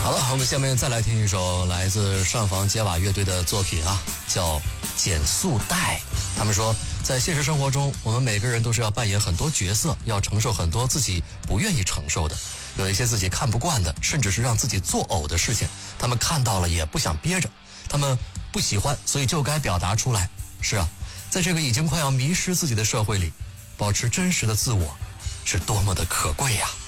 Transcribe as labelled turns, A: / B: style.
A: 好了，我们下面再来听一首来自上房揭瓦乐队的作品啊，叫《减速带》。他们说，在现实生活中，我们每个人都是要扮演很多角色，要承受很多自己不愿意承受的，有一些自己看不惯的，甚至是让自己作呕的事情，他们看到了也不想憋着，他们不喜欢，所以就该表达出来。是啊，在这个已经快要迷失自己的社会里，保持真实的自我是多么的可贵呀。